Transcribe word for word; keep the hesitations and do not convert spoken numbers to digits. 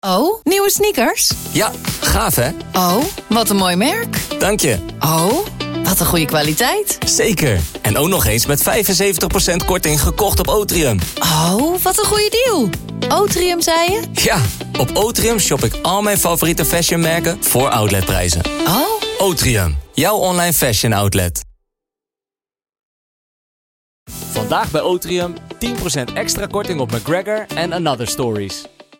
Oh, nieuwe sneakers? Ja, gaaf hè? Oh, wat een mooi merk. Dank je. Oh, wat een goede kwaliteit. Zeker. En ook nog eens met vijfenzeventig procent korting gekocht op Otrium. Oh, wat een goede deal. Otrium, zei je? Ja, op Otrium shop ik al mijn favoriete fashionmerken voor outletprijzen. Oh. Otrium, jouw online fashion outlet. Vandaag bij Otrium tien procent extra korting op McGregor en Another Stories.